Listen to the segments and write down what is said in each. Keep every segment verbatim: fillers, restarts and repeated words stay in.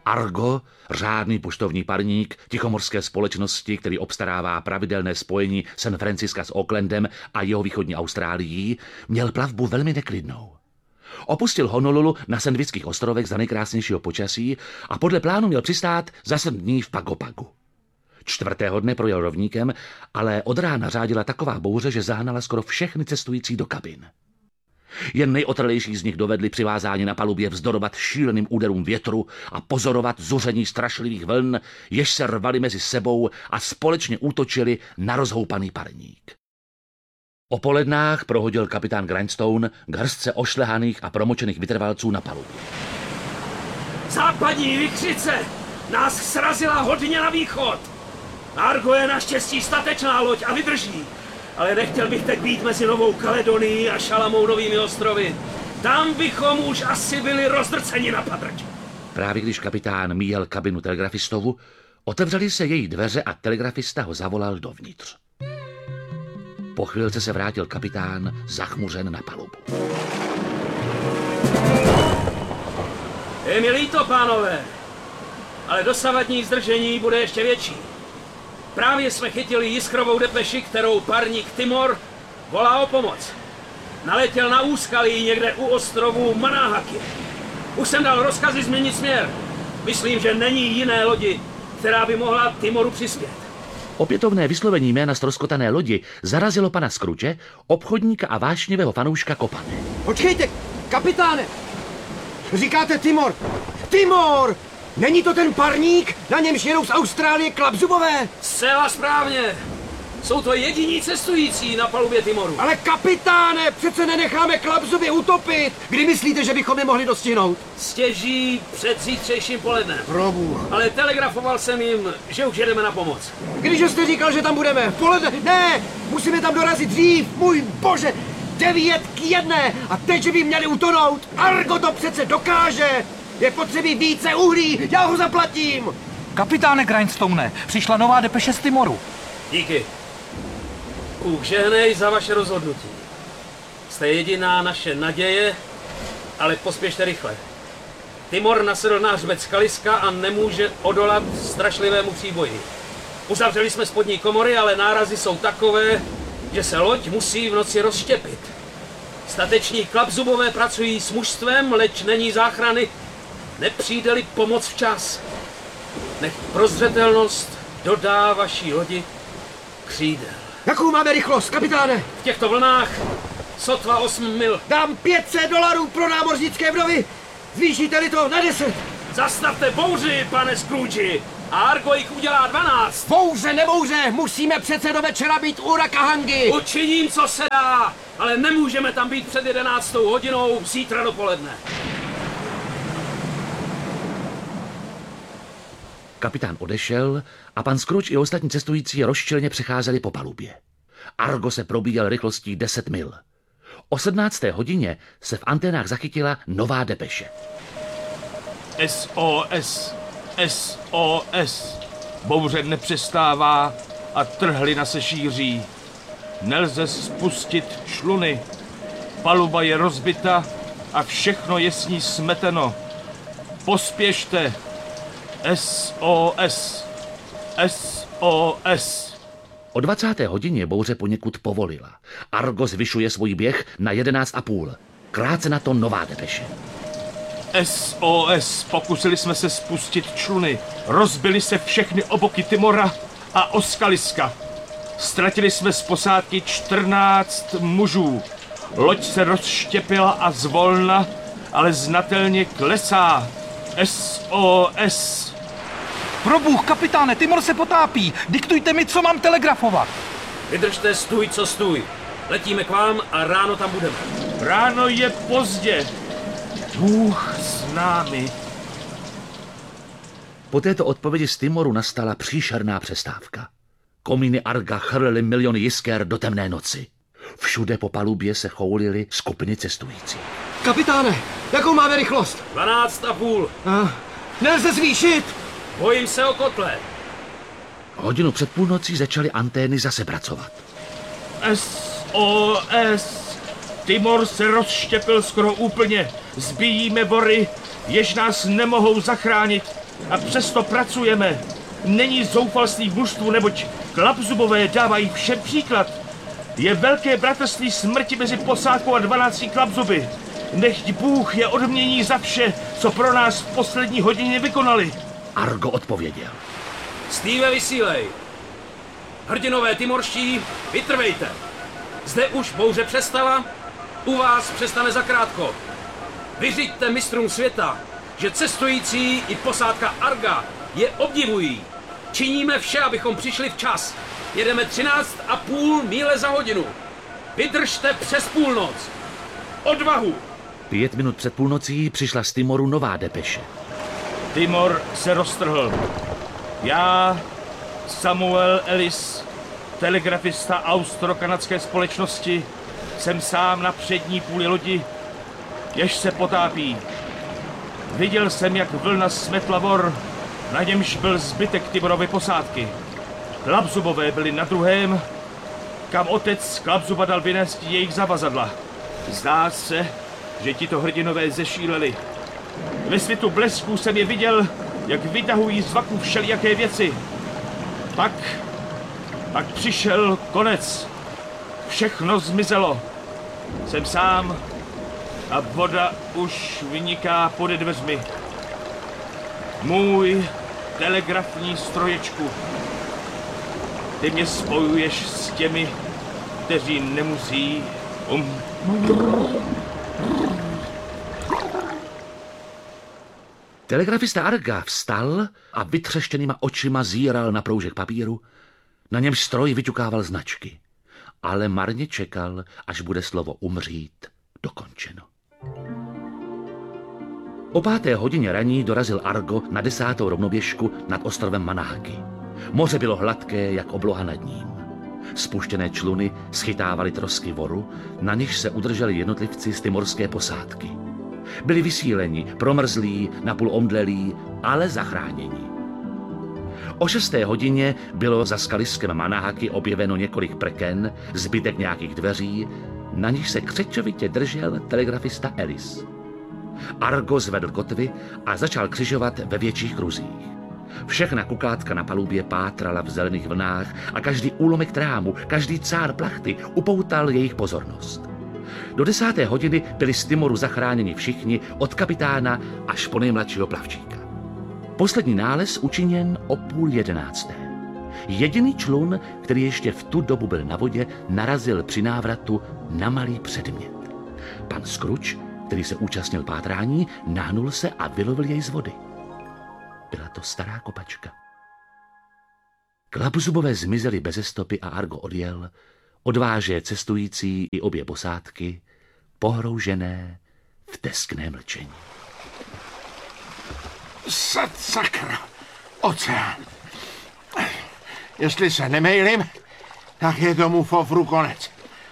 Argo, řádný poštovní parník tichomorské společnosti, který obstarává pravidelné spojení San Francisca s Aucklandem a jeho východní Austrálií, měl plavbu velmi neklidnou. Opustil Honolulu na Sandvických ostrovech za nejkrásnějšího počasí a podle plánu měl přistát za sedm dní v Pago Pagu. Čtvrtého dne projel rovníkem, ale od rána řádila taková bouře, že zahnala skoro všechny cestující do kabin. Jen nejotrlejší z nich dovedli přivázání na palubě vzdorovat šíleným úderům větru a pozorovat zuření strašlivých vln, jež se rvaly mezi sebou a společně útočili na rozhoupaný parník. O polednách prohodil kapitán Grindstone k hrstce ošlehaných a promočených vytrvalců na palubě. Západní vichřice nás srazila hodně na východ. Argo je naštěstí statečná loď a vydrží. Ale nechtěl bych teď být mezi Novou Kaledonií a Šalamounovými ostrovy. Tam bychom už asi byli rozdrceni na patrč. Právě když kapitán míjel kabinu telegrafistovu, otevřely se její dveře a telegrafista ho zavolal dovnitř. Po chvilce se vrátil kapitán zachmuřen na palubu. Je mi líto, pánové, ale dosavadní zdržení bude ještě větší. Právě jsme chytili jiskrovou depeši, kterou parník Timor volá o pomoc. Naletěl na úskalí někde u ostrovu Manahaki. Už jsem dal rozkazy změnit směr. Myslím, že není jiné lodi, která by mohla Timoru přispět. Opětovné vyslovení jména ztroskotané lodi zarazilo pana Scrooge, obchodníka a vášnivého fanouška Kopane. Počkejte, kapitáne! Říkáte Timor? Timor! Není to ten parník, na němž jedou z Austrálie klapzubové? Zcela správně. Jsou to jediní cestující na palubě Timoru. Ale kapitáne, přece nenecháme klapzuby utopit. Kdy myslíte, že bychom je mohli dostihnout? Stěží před zítřejším polednem. Probůh. Ale telegrafoval jsem jim, že už jedeme na pomoc. Když jste říkal, že tam budeme v poledne? Ne, musíme tam dorazit dřív, můj bože. Devět k jedné a teď, že by měli utonout. Argo to přece dokáže. Je potřebí více uhlí, já ho zaplatím. Kapitáne Grindstone, přišla nová depeše z Timoru. Díky. Bůh žehnej za vaše rozhodnutí. Jste jediná naše naděje, ale pospěšte rychle. Timor nasedl na hřbet skaliska a nemůže odolat strašlivému příboji. Uzavřeli jsme spodní komory, ale nárazy jsou takové, že se loď musí v noci rozštěpit. Stateční klapzubové pracují s mužstvem, leč není záchrany. Nepřijde-li pomoc včas. Nech prozřetelnost dodá vaší lodi křídel. Jakou máme rychlost, kapitáne? V těchto vlnách sotva osm mil. Dám pět set dolarů pro námořnické vdovy. Zvýšíte-li to na deset. Zastavte bouři, pane Scrooge. A Argo jich udělá dvanáct. Bouře, nebouře, musíme přece do večera být u Rakahangy. Učiním, co se dá, ale nemůžeme tam být před jedenáctou hodinou zítra dopoledne. Kapitán odešel a pan Scrooge i ostatní cestující rozčilně přecházeli po palubě. Argo se probíjel rychlostí deset mil. O sedmnácté hodině se v anténách zachytila nová depeše. S O S, S O S. Bouře nepřestává a trhlina se šíří. Nelze spustit čluny. Paluba je rozbita a všechno je s ní smeteno. Pospěšte. S O S, S O S. O dvacáté hodině bouře poněkud povolila. Argo zvyšuje svůj běh na jedenáct a půl. Krátce na to nová depeše. S O S, pokusili jsme se spustit čluny. Rozbily se všechny oboky Timora a oskaliska. Ztratili jsme z posádky čtrnáct mužů. Loď se rozštěpila a zvolna, ale znatelně klesá. S O S. Probůh, kapitáne, Timor se potápí. Diktujte mi, co mám telegrafovat. Vydržte stůj, co stůj. Letíme k vám a ráno tam budeme. Ráno je pozdě. Bůh s námi. Po této odpovědi z Timoru nastala příšerná přestávka. Komíny Arga chrlily miliony jisker do temné noci. Všude po palubě se choulily skupiny cestujících. Kapitáne, jakou máme rychlost? Dvanáct a půl. Uh, nelze zvýšit. Bojím se o kotle. Hodinu před půlnocí začaly antény zase pracovat. S O S. Timor se rozštěpil skoro úplně. Zbíjíme bory, jež nás nemohou zachránit. A přesto pracujeme. Není zoufalství v mužstvu, neboť Klapzubové dávají všem příklad. Je velké bratrství smrti mezi posádkou a dvanácti Klapzuby. Nechť Bůh je odmění za vše, co pro nás v poslední hodině vykonali. Argo odpověděl. Steve, vysílej. Hrdinové timorští, vytrvejte. Zde už bouře přestala, u vás přestane zakrátko. Vyřiďte mistrům světa, že cestující i posádka Arga je obdivují. Činíme vše, abychom přišli včas. Jedeme třináct a půl míle za hodinu. Vydržte přes půlnoc. Odvahu! Pět minut před půlnocí přišla z Timoru nová depeše. Timor se roztrhl. Já, Samuel Ellis, telegrafista austro-kanadské společnosti, jsem sám na přední půli lodi, jež se potápí. Viděl jsem, jak vlna smetla vor, na němž byl zbytek Timorovy posádky. Klapzubové byli na druhém, kam otec Klapzuba dal vynést jejich zavazadla. Zdá se, že tito hrdinové zešíleli. Ve světu blesků jsem je viděl, jak vytahují z vaku všelijaké věci. Pak, pak přišel konec. Všechno zmizelo. Jsem sám a voda už vyniká pode dveřmi. Můj telegrafní stroječku. Ty mě spojuješ s těmi, kteří nemusí um... Telegrafista Arga vstal a vytřeštěnýma očima zíral na proužek papíru, na němž stroj vyťukával značky. Ale marně čekal, až bude slovo umřít dokončeno. O páté hodině raní dorazil Argo na desátou rovnoběžku nad ostrovem Manahaki. Moře bylo hladké, jak obloha nad ním. Spuštěné čluny schytávaly trosky voru, na nichž se udrželi jednotlivci z timorské posádky. Byli vysíleni, promrzlí, napůl omdlelí, ale zachráněni. O šesté hodině bylo za skaliskem Manahaki objeveno několik prken, zbytek nějakých dveří, na nich se křečovitě držel telegrafista Ellis. Argo zvedl kotvy a začal křižovat ve větších kruzích. Všechna kukátka na palubě pátrala v zelených vlnách a každý úlomek trámu, každý cár plachty upoutal jejich pozornost. Do desáté hodiny byli z Timoru zachráněni všichni, od kapitána až po nejmladšího plavčíka. Poslední nález učiněn o půl jedenácté. Jediný člun, který ještě v tu dobu byl na vodě, narazil při návratu na malý předmět. Pan Scrooge, který se účastnil pátrání, nahnul se a vylovil jej z vody. Byla to stará kopačka. Klapzubové zmizeli beze stopy a Argo odjel, odváže cestující i obě posádky, pohroužené v teskné mlčení. Sad sakra, oceán. Jestli se nemejlím, tak je tomu fofru konec.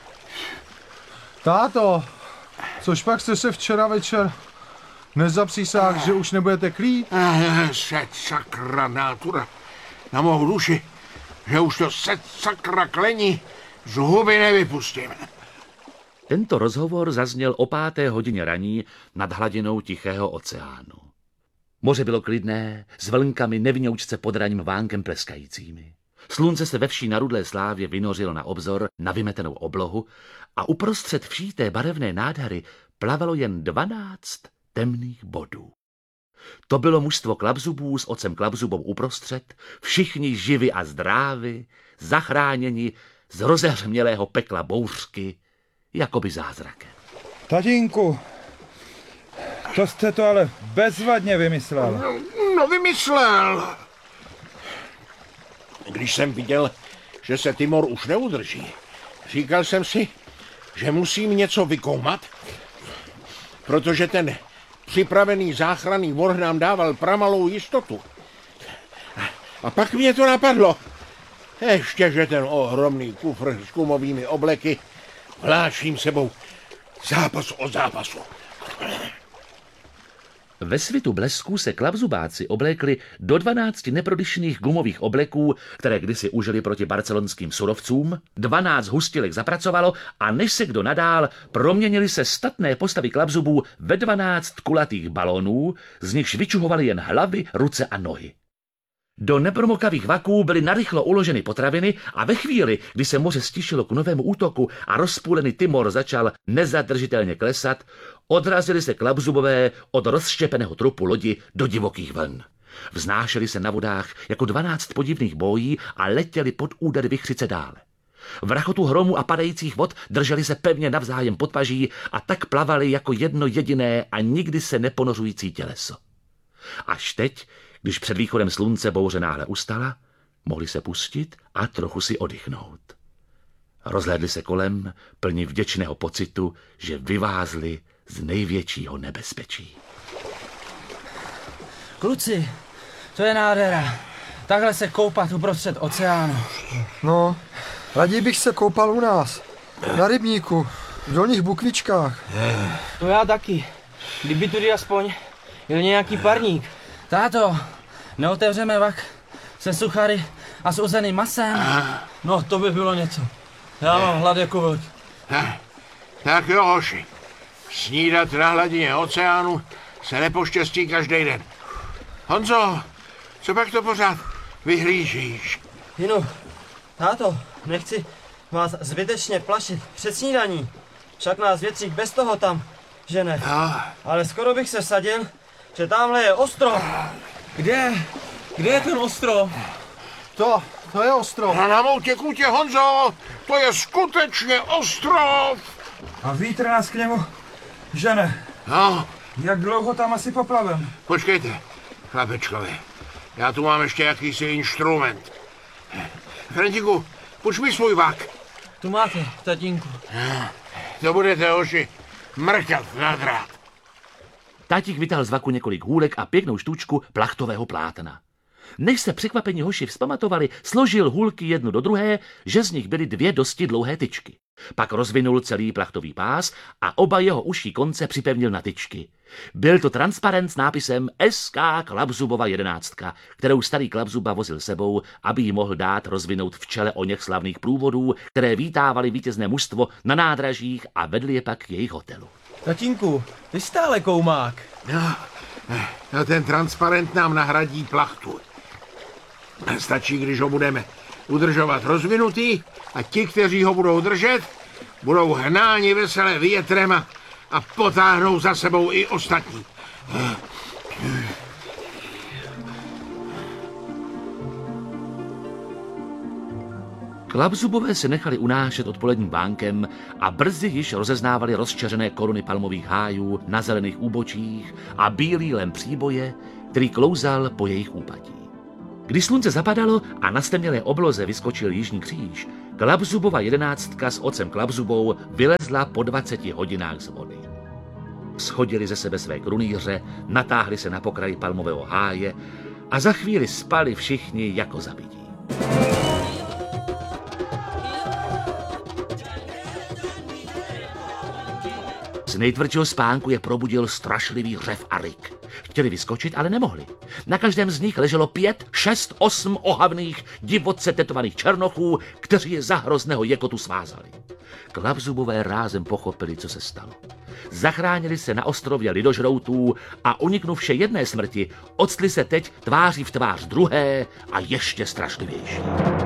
Táto, což pak jste se včera večer nezapřísáhl, že už nebudete klít? Sad sakra nátura na mou duši, že už to sad sakra klení z huby nevypustím. Tento rozhovor zazněl o páté hodině raní nad hladinou Tichého oceánu. Moře bylo klidné, s vlnkami nevinoučce pod raním vánkem pleskajícími. Slunce se ve vší narudlé slávě vynořilo na obzor, na vymetenou oblohu a uprostřed vší té barevné nádhary plavalo jen dvanáct temných bodů. To bylo mužstvo Klapzubů s otcem Klapzubou uprostřed, všichni živi a zdrávi, zachráněni z rozehřmělého pekla bouřky, jakoby zázrakem. Tatínku, to jste to ale bezvadně vymyslel. No, no vymyslel. Když jsem viděl, že se Timor už neudrží, říkal jsem si, že musím něco vykoumat, protože ten připravený záchranný vor nám dával pramalou jistotu. A pak mě to napadlo. Ještě, že ten ohromný kufr s gumovými obleky vláčím sebou zápas od zápasu. Ve svitu blesků se klavzubáci oblékli do dvanácti neprodyšných gumových obleků, které kdysi užili proti barcelonským surovcům, dvanáct hustilek zapracovalo a než se kdo nadál, proměnili se statné postavy klavzubů ve dvanáct kulatých balónů, z nichž vyčuhovaly jen hlavy, ruce a nohy. Do nepromokavých vaků byly narychlo uloženy potraviny a ve chvíli, kdy se moře stišilo k novému útoku a rozpůlený Timor začal nezadržitelně klesat, odrazili se klavzubové od rozštěpeného trupu lodi do divokých vln. Vznášeli se na vodách jako dvanáct podivných bojí a letěli pod úder vichřice dále. V rachotu hromu a padajících vod drželi se pevně navzájem pod paží a tak plavali jako jedno jediné a nikdy se neponořující těleso. Až teď, když před východem slunce bouře náhle ustala, mohli se pustit a trochu si oddychnout. Rozhlédli se kolem, plni vděčného pocitu, že vyvázli z největšího nebezpečí. Kluci, to je nádhera. Takhle se koupat uprostřed oceánu. No, raději bych se koupal u nás. Na rybníku, v dolních bukvičkách. To já taky. Kdyby tudy aspoň jel nějaký parník. Táto, neotevřeme vak se suchary a s uzeným masem? No, to by bylo něco. Já mám hlad jako vlk. Tak jo, hoši. Snídat na hladině oceánu se nepoštěstí každý den. Honzo, co pak to pořád vyhlížíš? Jinu, táto, nechci vás zbytečně plašit před snídaní. Však nás větřík bez toho tam žene. No. Ale skoro bych se vsadil, že tamhle je ostrov. Kde? Kde je ten ostrov? To, to je ostrov. A na moutě kutě, Honzo, to je skutečně ostrov. A vítr nás k němu žene. No, Jak dlouho tam asi poplavem? počkejte, chlapečkovi. Já tu mám ještě jakýsi instrument. Frantiku, puš mi svůj vak. Tu máte, tatínku. To budete, hoši, mrkat na drát. Tátík vytáhl z vaku několik hůlek a pěknou štůčku plachtového plátna. Než se překvapení hoši vzpamatovali, složil hůlky jednu do druhé, že z nich byly dvě dosti dlouhé tyčky. Pak rozvinul celý plachtový pás a oba jeho uší konce připevnil na tyčky. Byl to transparent s nápisem S K Klabzubova jedenáctka, kterou starý Klabzuba vozil sebou, aby ji mohl dát rozvinout v čele oněch slavných průvodů, které vítávali vítězné mužstvo na nádražích a vedli je pak k jejich hotelu. Tatínku, ty stále koumák. No, no, ten transparent nám nahradí plachtu. Stačí, když ho budeme udržovat rozvinutý a ti, kteří ho budou držet, budou hnáni veselé větrem a, a potáhnou za sebou i ostatní. Klabzubové se nechali unášet odpoledním vánkem a brzy již rozeznávali rozčeřené koruny palmových hájů na zelených úbočích a bílý lem příboje, který klouzal po jejich úpatí. Když slunce zapadalo a na stemnělé obloze vyskočil jižní kříž, Klabzubova jedenáctka s otcem Klabzubou vylezla po dvaceti hodinách z vody. Schodili ze sebe své krunýře, natáhli se na pokraji palmového háje a za chvíli spali všichni jako zabití. Z nejtvrdšího spánku je probudil strašlivý řev a ryk. Chtěli vyskočit, ale nemohli. Na každém z nich leželo pět, šest, osm ohavných, divoce tetovaných černochů, kteří je za hrozného jekotu svázali. Klabzubové rázem pochopili, co se stalo. Zachránili se na ostrově lidožroutů a uniknuvše jedné smrti, octli se teď tváří v tvář druhé a ještě strašlivější.